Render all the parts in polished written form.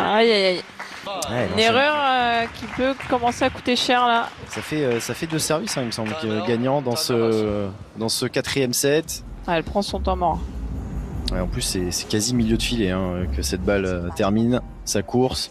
Aïe aïe aïe. Ouais, Une erreur qui peut commencer à coûter cher là. Ça fait 2 services, hein, il me semble, gagnant dans ce quatrième set. Ah, elle prend son temps mort. Ouais, en plus, c'est quasi milieu de filet hein, que cette balle termine sa course.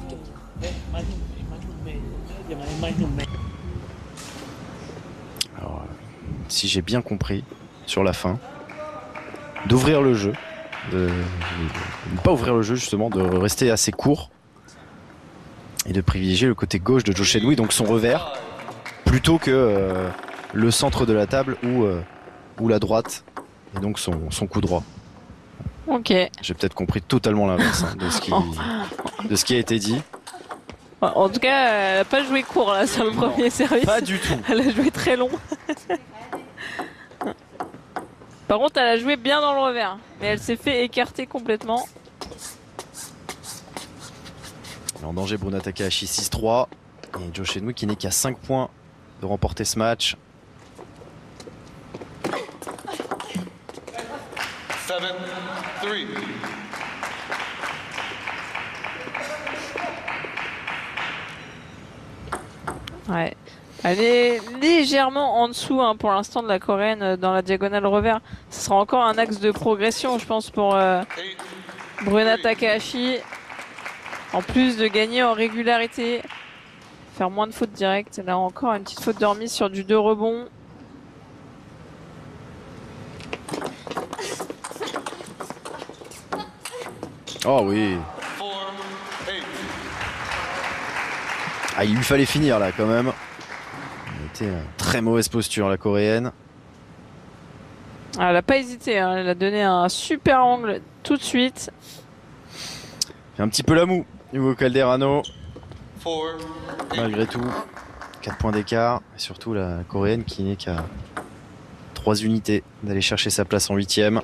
Alors, si j'ai bien compris, sur la fin, d'ouvrir le jeu, de ne pas ouvrir le jeu justement, de rester assez court et de privilégier le côté gauche de Jo Shen-Hui, donc son revers, plutôt que le centre de la table ou la droite, et donc son coup droit. Ok. J'ai peut-être compris totalement l'inverse hein, de ce qui a été dit. En tout cas, elle n'a pas joué court là sur le premier service. Pas du tout. Elle a joué très long. Par contre, elle a joué bien dans le revers, mais elle s'est fait écarter complètement. En danger Bruna Takahashi 6-3 et Jo Shen-Hui qui n'est qu'à 5 points de remporter ce match. 7-3. Ouais. Elle est légèrement en dessous hein, pour l'instant de la coréenne dans la diagonale revers. Ce sera encore un axe de progression, je pense, pour Bruna Takahashi. En plus de gagner en régularité, faire moins de fautes directes. Là encore une petite faute de remise sur du 2 rebonds. Oh oui. Ah, il lui fallait finir là quand même. Elle était en très mauvaise posture la coréenne. Elle n'a pas hésité, hein. Elle a donné un super angle tout de suite. Fait un petit peu la moue, Hugo Calderano. Malgré tout, 4 points d'écart. Et surtout la coréenne qui n'est qu'à 3 unités d'aller chercher sa place en 8e.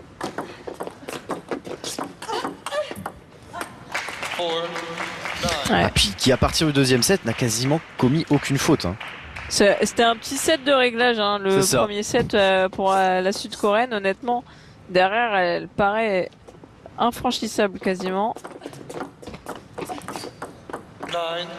Ouais. Ah, puis qui à partir du deuxième set n'a quasiment commis aucune faute. Hein. C'était un petit set de réglage, hein, le premier set pour la sud-coréenne. Honnêtement, derrière, elle paraît infranchissable quasiment. 9-5.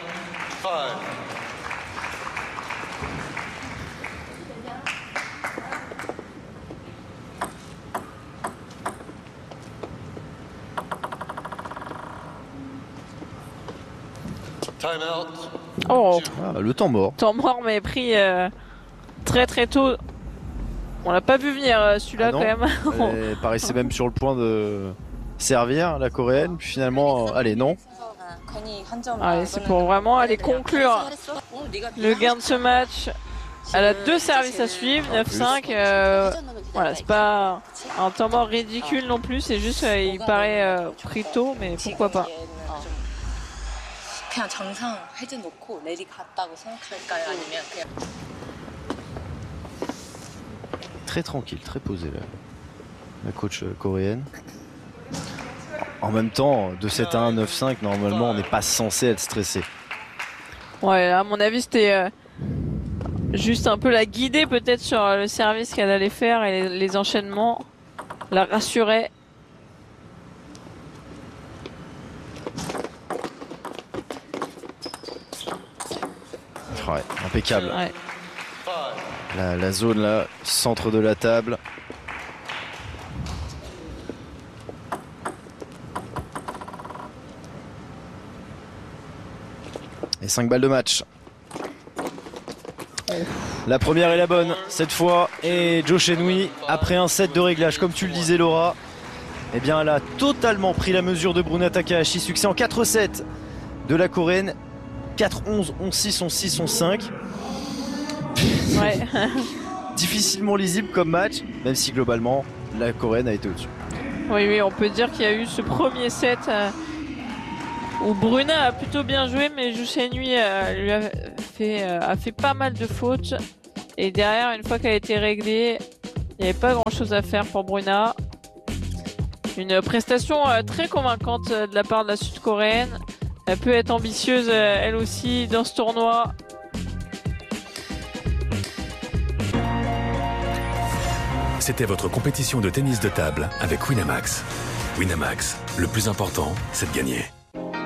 Oh, le temps mort. Temps mort, mais pris très très tôt. On l'a pas vu venir celui-là quand même. Elle paraissait même sur le point de servir la coréenne, puis finalement, allez non. Allez, c'est pour vraiment aller conclure le gain de ce match. Elle a 2 services à suivre, 9-5. Voilà, c'est pas un temps mort ridicule non plus, c'est juste il paraît pris tôt, mais pourquoi pas. 그냥 장상 해제놓고 랠리 갔다고 생각할까요? 아니면 그냥 Très tranquille, très posée la coach coréenne. En même temps, de 7-1, 9-5, normalement on n'est pas censé être stressé. Ouais, à mon avis c'était juste un peu la guider peut-être sur le service qu'elle allait faire et les enchaînements. La rassurer. Ouais, impeccable. Ouais. La zone là, centre de la table. Et 5 balles de match. La première est la bonne cette fois. Et Jo Shen-Hui, après un set de réglage, comme tu le disais Laura, eh bien elle a totalement pris la mesure de Bruna Takahashi. Succès en 4-7 de la coréenne. 4-11, 11-6, 11-6, 11-5. Ouais. Difficilement lisible comme match, même si globalement la coréenne a été au-dessus. Oui, on peut dire qu'il y a eu ce premier set où Bruna a plutôt bien joué, mais Jo Shen-Hui lui a fait pas mal de fautes. Et derrière, une fois qu'elle a été réglée, il n'y avait pas grand-chose à faire pour Bruna. Une prestation très convaincante de la part de la sud-coréenne. Elle peut être ambitieuse elle aussi dans ce tournoi. C'était votre compétition de tennis de table avec Winamax. Winamax, le plus important, c'est de gagner.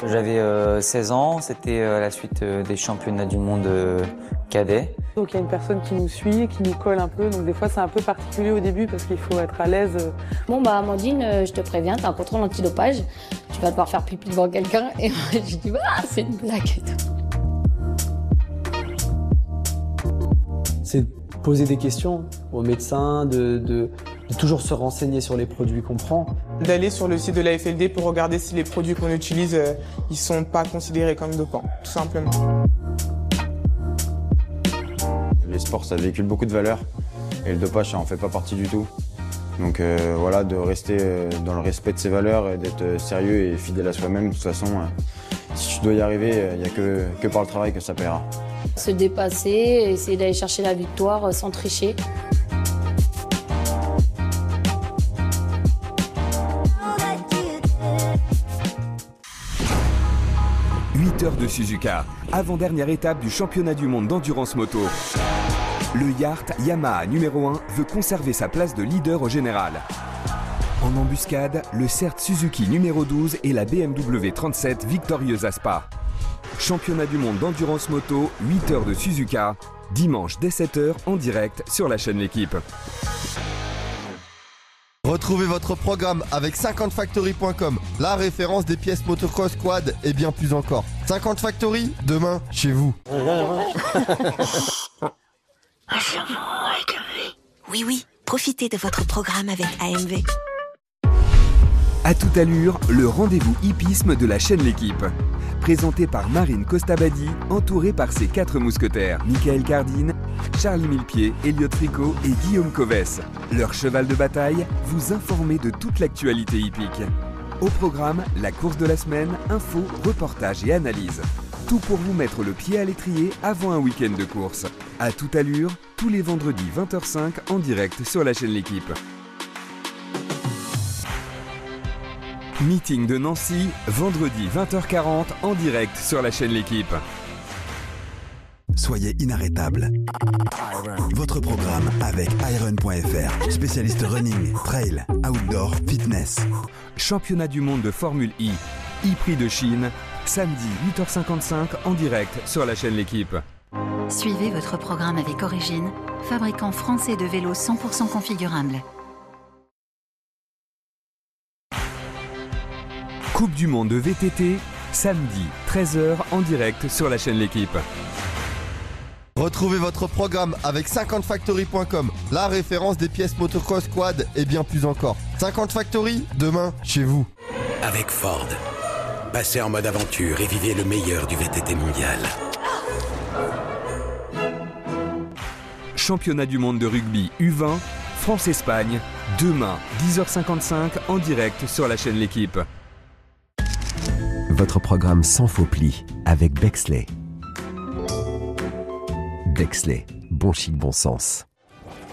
J'avais 16 ans, c'était à la suite des championnats du monde cadet. Donc il y a une personne qui nous suit, qui nous colle un peu, donc des fois c'est un peu particulier au début parce qu'il faut être à l'aise. Bon bah Amandine, je te préviens, t'as un contrôle antidopage, tu vas devoir faire pipi devant quelqu'un. Et moi je dis c'est une blague et tout. C'est de poser des questions aux médecins, de toujours se renseigner sur les produits qu'on prend. D'aller sur le site de la FLD pour regarder si les produits qu'on utilise, ils sont pas considérés comme dopants, tout simplement. Les sports, ça véhicule beaucoup de valeurs et le dopage, ça en fait pas partie du tout. Donc voilà, de rester dans le respect de ses valeurs et d'être sérieux et fidèle à soi-même. De toute façon, si tu dois y arriver, il n'y a que par le travail que ça paiera. Se dépasser, essayer d'aller chercher la victoire sans tricher. Heures de Suzuka, avant-dernière étape du championnat du monde d'endurance moto. Le Yart Yamaha numéro 1 veut conserver sa place de leader au général. En embuscade, le CERT Suzuki numéro 12 et la BMW 37 victorieuse à Spa. Championnat du monde d'endurance moto, 8 heures de Suzuka, dimanche dès 7h en direct sur la chaîne L'Équipe. Retrouvez votre programme avec 50factory.com, la référence des pièces motocross, quad et bien plus encore. 50 Factory, demain, chez vous. Oui, profitez de votre programme avec AMV. À toute allure, le rendez-vous hippisme de la chaîne L'Équipe. Présenté par Marine Costabadi, entourée par ses 4 mousquetaires, Michael Cardine, Charlie Millepied, Elliot Fricot et Guillaume Covès. Leur cheval de bataille, vous informer de toute l'actualité hippique. Au programme, la course de la semaine, infos, reportages et analyses. Tout pour vous mettre le pied à l'étrier avant un week-end de course. À toute allure, tous les vendredis 20h05 en direct sur la chaîne L'Équipe. Meeting de Nancy, vendredi 20h40 en direct sur la chaîne L'Équipe. Soyez inarrêtable. Votre programme avec Iron.fr, spécialiste running, trail, outdoor, fitness. Championnat du monde de Formule I, e-prix de Chine, samedi 8h55 en direct sur la chaîne L'Équipe. Suivez votre programme avec Origine, fabricant français de vélos 100% configurables. Coupe du monde de VTT, samedi 13h en direct sur la chaîne L'Équipe. Retrouvez votre programme avec 50factory.com, la référence des pièces motocross, quad et bien plus encore. 50 Factory, demain, chez vous. Avec Ford, passez en mode aventure et vivez le meilleur du VTT mondial. Championnat du monde de rugby U20, France-Espagne, demain 10h55 en direct sur la chaîne L'Équipe. Votre programme sans faux plis avec Bexley. Bexley, bon chic, bon sens.